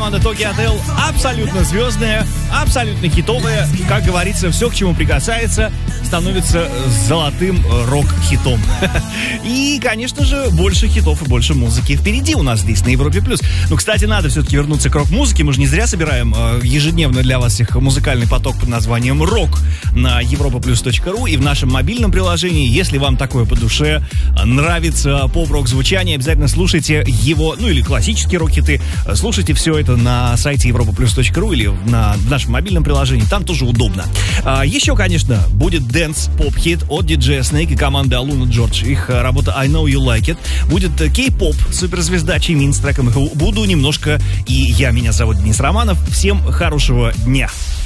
команда Tokyo Hotel абсолютно звездная, абсолютно хитовая. Как говорится, все, к чему прикасается, становится золотым рок-хитом. И, конечно же, больше хитов и больше музыки впереди у нас здесь, на Европе+. Ну, кстати, надо все-таки вернуться к рок-музыке. Мы же не зря собираем ежедневно для вас всех музыкальный поток под названием «Рок» на europaplus.ru и в нашем мобильном приложении. Если вам такое по душе, нравится поп-рок звучание, обязательно слушайте его, ну или классические рок-хиты. Слушайте все это на сайте europaplus.ru или в нашем мобильном приложении. Там тоже удобно. Еще, конечно, будет дэнс-поп-хит от диджея Snake и команды Aluna George. Их работа I Know You Like It. Будет кей-поп, суперзвезда Чимин с треком «Буду немножко» и я. Меня зовут Денис Романов. Всем хорошего дня.